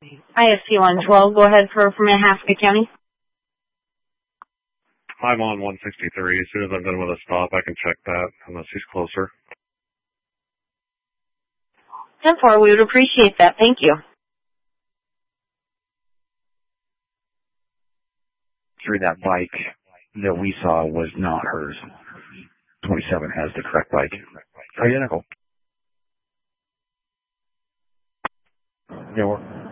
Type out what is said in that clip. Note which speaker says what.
Speaker 1: ISC 112, go ahead for Manhasset County.
Speaker 2: I'm on 163. As soon as I'm done with a stop, I can check that, unless he's closer.
Speaker 1: 10-4, we would appreciate that. Thank you.
Speaker 3: Through that bike that we saw was not hers. 27 has the correct bike. Identical. Yeah,